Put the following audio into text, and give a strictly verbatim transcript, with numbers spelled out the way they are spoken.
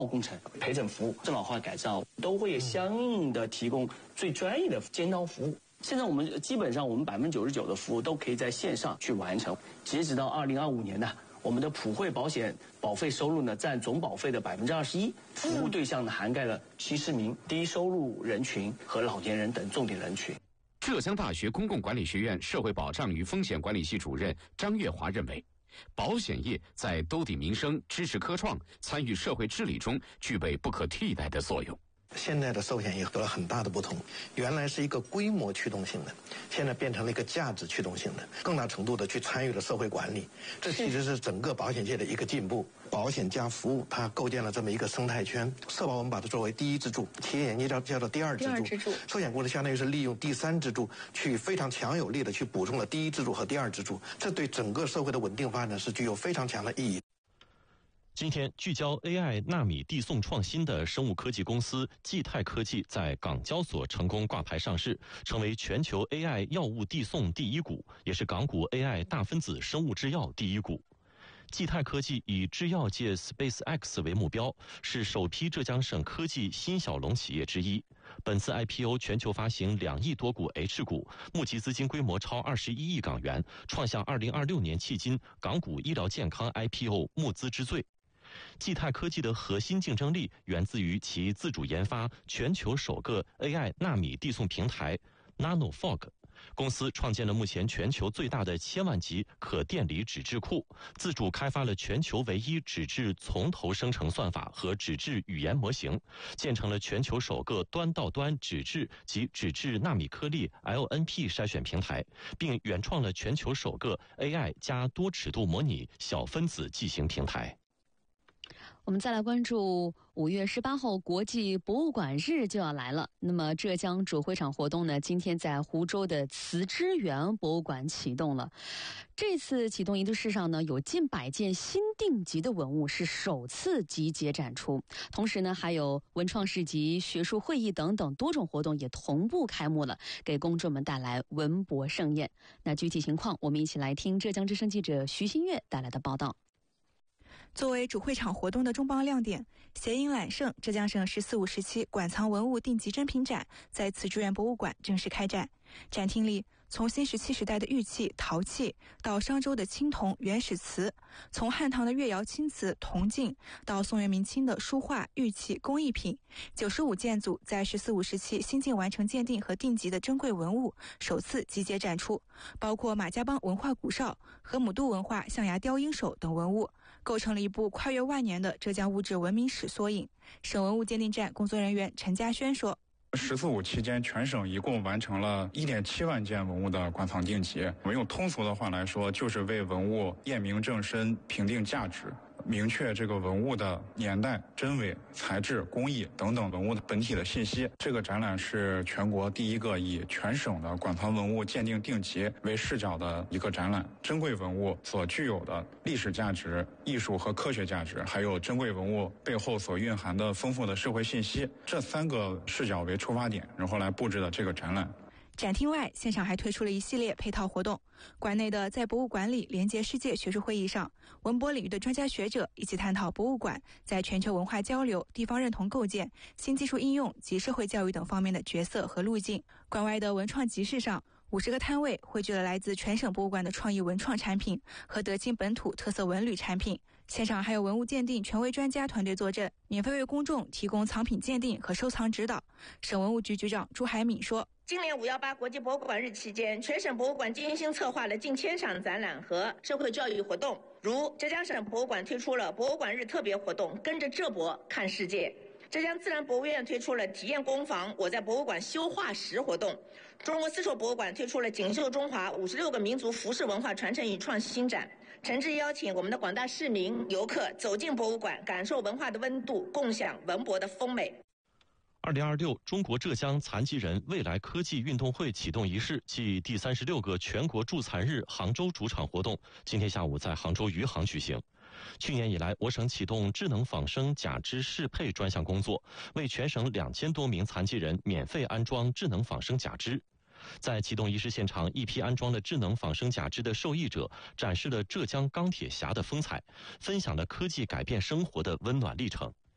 工程、陪诊服务、生老化改造，都会相应的提供最专业的尖刀服务。现在我们基本上我们百分之九十九的服务都可以在线上去完成。截止到二零二五年呢，我们的普惠保险保费收入呢占总保费的百分之二十一，服务对象呢涵盖了新市民、低收入人群和老年人等重点人群。 浙江大学公共管理学院社会保障与风险管理系主任张月华认为，保险业在兜底民生、支持科创、参与社会治理中具备不可替代的作用。 现在的寿险业有了很大的不同，原来是一个规模驱动性的，现在变成了一个价值驱动性的，更大程度的去参与了社会管理。这其实是整个保险界的一个进步。保险加服务，它构建了这么一个生态圈。社保我们把它作为第一支柱，企业险业叫叫做第二支柱，寿险公司相当于是利用第三支柱去非常强有力的去补充了第一支柱和第二支柱，这对整个社会的稳定发展是具有非常强的意义。 今天，聚焦 A I 纳米递送创新的生物科技公司济泰科技在港交所成功挂牌上市，成为全球 A I 药物递送第一股，也是港股 A I 大分子生物制药第一股。济泰科技以制药界 SpaceX 为目标，是首批浙江省科技新小龙企业之一。本次 I P O 全球发行两亿多股 H 股，募集资金规模超二十一亿港元，创下二零二六年迄今港股医疗健康 I P O 募资之最。济泰科技的核心竞争力源自于其自主研发全球首个 A I 纳米递送平台 NanoFog。公司创建了目前全球最大的千万级可电离纸质库，自主开发了全球唯一纸质从头生成算法和纸质语言模型，建成了全球首个端到端纸质及纸质纳米颗粒 L N P 筛选平台，并原创了全球首个 A I 加多尺度模拟小分子剂型平台。 我们再来关注五月十八号国际博物馆日就要来了。那么浙江主会场活动呢，今天在湖州的慈之园博物馆启动了。这次启动仪式上呢，有近百件新定级的文物是首次集结展出，同时呢，还有文创市集、学术会议等等多种活动也同步开幕了，给公众们带来文博盛宴。那具体情况，我们一起来听浙江之声记者徐新月带来的报道。 作为主会场活动的重磅亮点，谐音揽胜浙江省“十四五”时期馆藏文物定级珍品展在慈之园博物馆正式开展。展厅里，从新石器时代的玉器、陶器，到商周的青铜、原始瓷；从汉唐的越窑青瓷、铜镜，到宋元明清的书画、玉器、工艺品，九十五件组在“十四五”时期新近完成鉴定和定级的珍贵文物首次集结展出，包括马家浜文化古哨、河姆渡文化象牙雕鹰手等文物，构成了一部跨越万年的浙江物质文明史缩影。省文物鉴定站工作人员陈家轩说， 十四五期间，全省一共完成了一点七万件文物的馆藏定级。我们用通俗的话来说，就是为文物验明正身、评定价值，明确这个文物的年代、真伪、材质、工艺等等文物的本体的信息。这个展览是全国第一个以全省的馆藏文物鉴定定级为视角的一个展览。珍贵文物所具有的历史价值、艺术和科学价值，还有珍贵文物背后所蕴含的丰富的社会信息，这三个视角为出发点，然后来布置的这个展览。 展厅外，现场还推出了一系列配套活动。馆内的在博物馆里连接世界学术会议上，文博领域的专家学者一起探讨博物馆在全球文化交流、地方认同构建、新技术应用及社会教育等方面的角色和路径。馆外的文创集市上，五十个摊位汇聚了来自全省博物馆的创意文创产品和德清本土特色文旅产品。现场还有文物鉴定权威专家团队坐镇，免费为公众提供藏品鉴定和收藏指导。省文物局局长朱海敏说， 今年五一八国际博物馆日期间，全省博物馆精心策划了近千场展览和社会教育活动，如浙江省博物馆推出了博物馆日特别活动，跟着浙博看世界。浙江自然博物院推出了体验工坊我在博物馆修化石活动，中国丝绸博物馆推出了锦绣中华五十六个民族服饰文化传承与创新展，诚挚邀请我们的广大市民游客走进博物馆，感受文化的温度，共享文博的丰美。 二零二六中国浙江残疾人未来科技运动会启动仪式暨第三十六个全国助残日杭州主场活动，今天下午在杭州余杭举行。去年以来，我省启动智能仿生假肢适配专项工作，为全省两千多名残疾人免费安装智能仿生假肢。在启动仪式现场，一批安装了智能仿生假肢的受益者展示了浙江钢铁侠的风采，分享了科技改变生活的温暖历程。